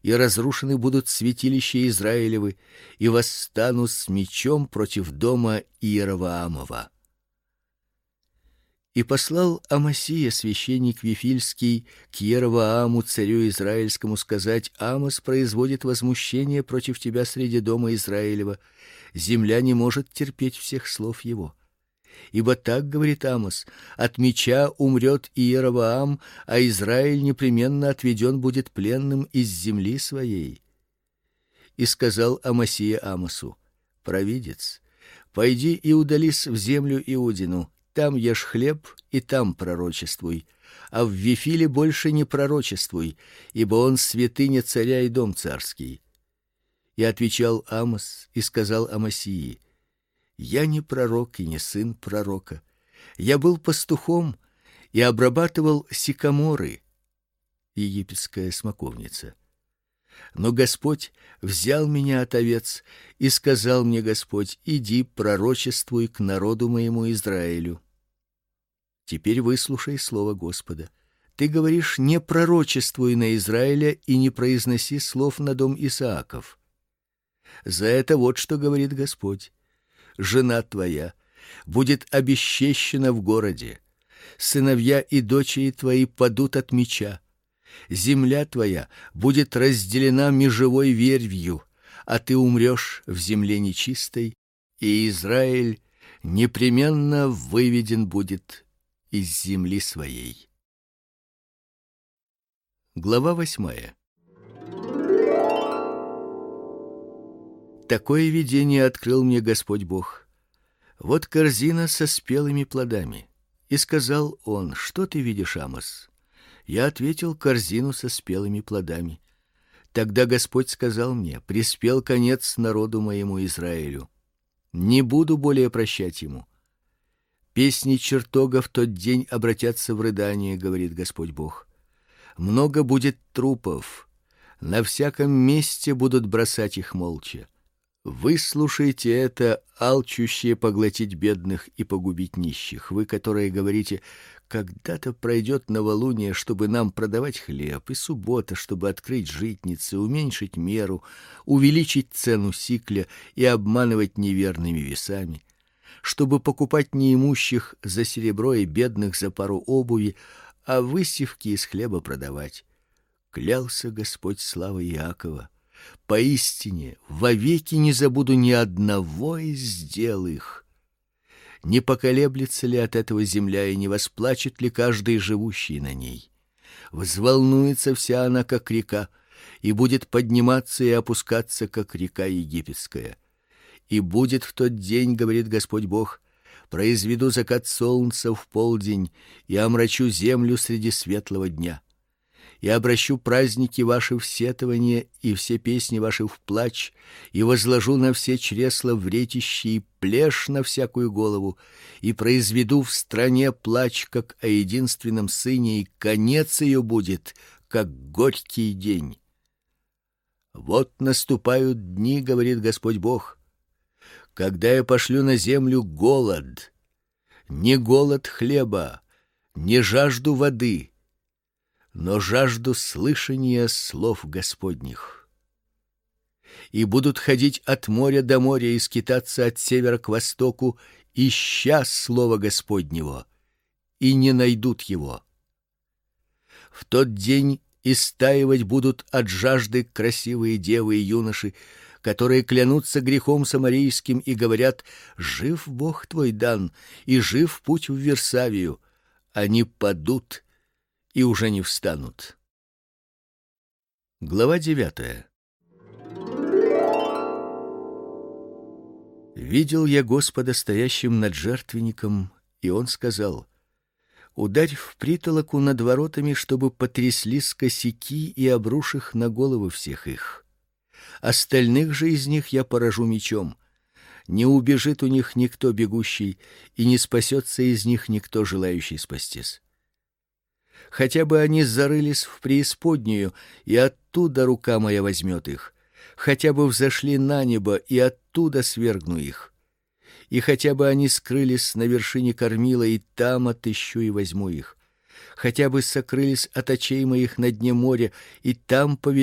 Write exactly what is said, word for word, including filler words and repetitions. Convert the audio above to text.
и разрушены будут святилища Израилевы, и восстану с мечом против дома Иеровоамова. И послал Амасия, священник Вифильский, к Иеровоаму, царю израильскому, сказать: Амос производит возмущение против тебя среди дома Израилева. Земля не может терпеть всех слов его. Ибо так говорит Амос: от меча умрет Иеровоам, а Израиль непременно отведен будет пленным из земли своей. И сказал Амасия Амосу: провидец, пойди и удались в землю Иудину. Там ешь хлеб и там пророчествуй, а в Вифиле больше не пророчествуй, ибо он святыня царя и дом царский. И отвечал Амос и сказал Амасии: я не пророк и не сын пророка. Я был пастухом и обрабатывал сикаморы, египетская смоковница. Но Господь взял меня от овец, и сказал мне Господь: иди, пророчествуй к народу моему Израилю. Теперь выслушай слово Господа. Ты говоришь: не пророчествуй на Израиля и не произноси слов на дом Исааков. За это вот что говорит Господь: жена твоя будет обесчещена в городе, сыновья и дочери твои падут от меча, земля твоя будет разделена межевой вервью, а ты умрешь в земле нечистой, и Израиль непременно выведен будет из земли своей. Глава восьмая. Такое видение открыл мне Господь Бог. Вот корзина со спелыми плодами. И сказал он: что ты видишь, Амос? Я ответил: корзину со спелыми плодами. Тогда Господь сказал мне: приспел конец народу моему Израилю. Не буду более прощать ему. Песни чертога в тот день обратятся в рыдание, говорит Господь Бог. Много будет трупов, на всяком месте будут бросать их молча. Выслушайте это, алчущие поглотить бедных и погубить нищих, вы, которые говорите: когда-то пройдет новолуние, чтобы нам продавать хлеб, и суббота, чтобы открыть житницы, уменьшить меру, увеличить цену сикля и обманывать неверными весами, чтобы покупать неимущих за серебро и бедных за пару обуви, а высевки из хлеба продавать. Клялся Господь славы Иакова: поистине вовеки не забуду ни одного из дел их. Не поколеблется ли от этого земля, и не восплачет ли каждый живущий на ней? Взволнуется вся она, как река, и будет подниматься и опускаться, как река египетская. И будет в тот день, говорит Господь Бог, произведу закат солнца в полдень и омрачу землю среди светлого дня. И обращу праздники ваши в сетование и все песни ваши в плач, и возложу на все чресла вретище и плешь на всякую голову, и произведу в стране плач, как о единственном сыне, и конец ее будет, как горький день. Вот наступают дни, говорит Господь Бог, когда я пошлю на землю голод, не голод хлеба, не жажду воды, но жажду слышания слов Господних. И будут ходить от моря до моря и скитаться от севера к востоку, ища слова Господнего, и не найдут его. В тот день истаивать будут от жажды красивые девы и юноши, которые клянутся грехом самарийским и говорят: жив Бог твой Дан, и жив путь в Версавию. Они падут и уже не встанут. Глава девятая. Видел я Господа стоящим над жертвенником, и он сказал: ударь в притолоку над воротами, чтобы потряслись косяки, и обрушь их на головы всех их. Остальных же из них я поражу мечом. Не убежит у них никто бегущий, и не спасется из них никто, желающий спастись. Хотя бы они зарылись в преисподнюю, и оттуда рука моя возьмет их. Хотя бы взошли на небо, и оттуда свергну их. И хотя бы они скрылись на вершине кормила, и там отыщу и возьму их. Хотя бы сокрылись от очей моих на дне моря, и там поведу